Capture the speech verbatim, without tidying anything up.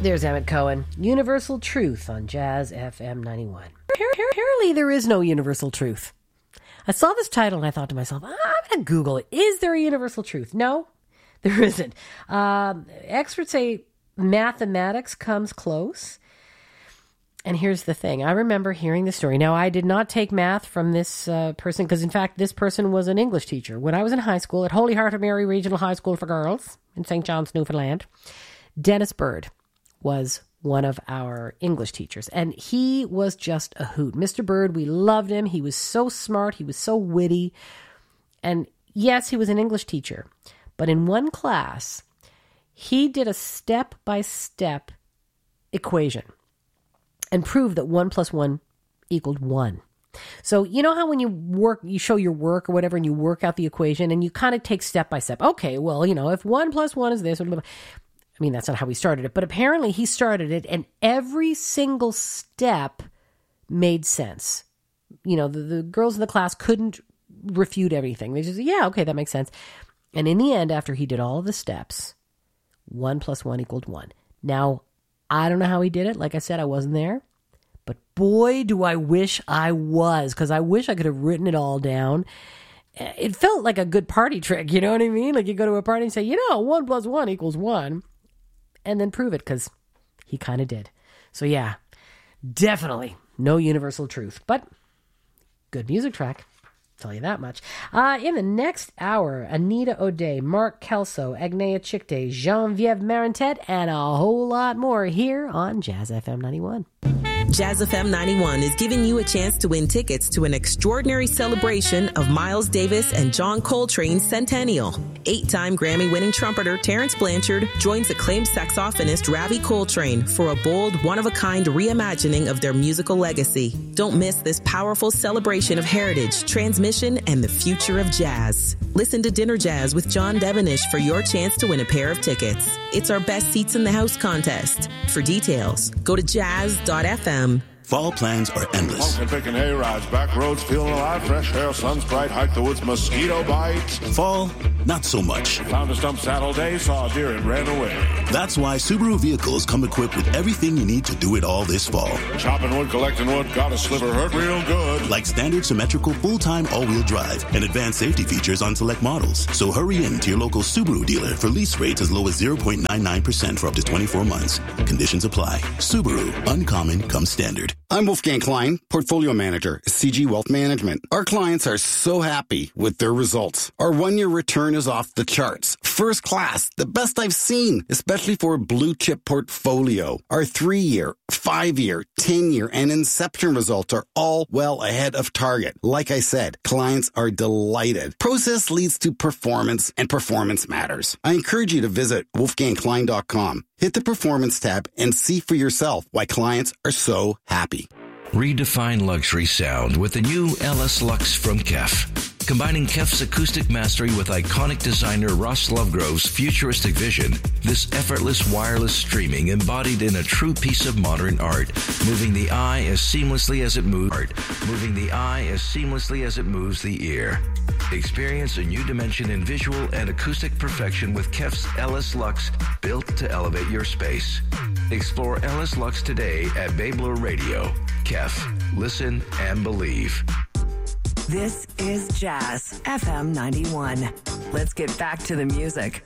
There's Emmett Cohen. Universal Truth on Jazz F M ninety-one. Apparently there is no universal truth. I saw this title and I thought to myself, I'm going to Google it. Is there a universal truth? No, there isn't. Um, experts say mathematics comes close. And here's the thing. I remember hearing the story. Now, I did not take math from this uh, person because, in fact, this person was an English teacher. When I was in high school at Holy Heart of Mary Regional High School for Girls in Saint John's, Newfoundland, Dennis Bird was one of our English teachers. And he was just a hoot. Mister Bird, we loved him. He was so smart. He was so witty. And yes, he was an English teacher. But in one class, he did a step-by-step equation and proved that one plus one equaled one. So you know how when you work, you show your work or whatever, and you work out the equation, and you kind of take step by step. Okay, well, you know, if one plus one is this, or I mean, that's not how he started it, but apparently he started it, and every single step made sense. You know, the, the girls in the class couldn't refute everything. They just, yeah, okay, that makes sense. And in the end, after he did all of the steps, one plus one equaled one. Now, I don't know how he did it. Like I said, I wasn't there. But boy, do I wish I was, because I wish I could have written it all down. It felt like a good party trick, you know what I mean? Like you go to a party and say, you know, one plus one equals one, and then prove it, because he kind of did. So yeah, definitely no universal truth, but good music track. Tell you that much. Uh, in the next hour, Anita O'Day, Mark Kelso, Agnea Chikde, Genevieve Marentet, and a whole lot more here on Jazz F M ninety-one. Jazz F M ninety-one is giving you a chance to win tickets to an extraordinary celebration of Miles Davis and John Coltrane's centennial. Eight-time Grammy-winning trumpeter Terrence Blanchard joins acclaimed saxophonist Ravi Coltrane for a bold, one-of-a-kind reimagining of their musical legacy. Don't miss this powerful celebration of heritage, transmission, and the future of jazz. Listen to Dinner Jazz with John Devenish for your chance to win a pair of tickets. It's our Best Seats in the House contest. For details, go to jazz dot f m. Fall plans are endless. Pumpkin picking hay-rides, back roads feeling alive, fresh air, sun's bright, hike the woods, mosquito bites. Fall, not so much. Found a stump Saturday, saw a deer and ran away. That's why Subaru vehicles come equipped with everything you need to do it all this fall. Chopping wood, collecting wood, got a sliver, hurt real good. Like standard symmetrical full-time all-wheel drive and advanced safety features on select models. So hurry in to your local Subaru dealer for lease rates as low as zero point nine nine percent for up to twenty-four months. Conditions apply. Subaru, uncommon comes standard. I'm Wolfgang Klein, Portfolio Manager, C G Wealth Management. Our clients are so happy with their results. Our one-year return is off the charts. First class, the best I've seen, especially for a blue-chip portfolio. Our three-year, five-year, ten-year, and Inception results are all well ahead of target. Like I said, clients are delighted. Process leads to performance, and performance matters. I encourage you to visit wolfgang klein dot com. Hit the Performance tab and see for yourself why clients are so happy. Redefine luxury sound with the new L S Lux from Kef. Combining Kef's acoustic mastery with iconic designer Ross Lovegrove's futuristic vision, this effortless wireless streaming embodied in a true piece of modern art, moving the eye as seamlessly as it moves art, moving the eye as seamlessly as it moves the ear. Experience a new dimension in visual and acoustic perfection with Kef's L S Lux, built to elevate your space. Explore L S Lux today at Babler Radio. Kef, listen and believe. This is Jazz F M ninety-one. Let's get back to the music.